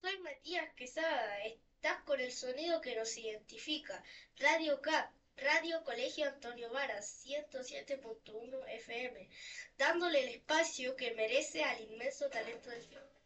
Soy Matías Quesada, estás con el sonido que nos identifica. Radio CAP, Radio Colegio Antonio Varas, 107.1 FM, dándole el espacio que merece al inmenso talento del film.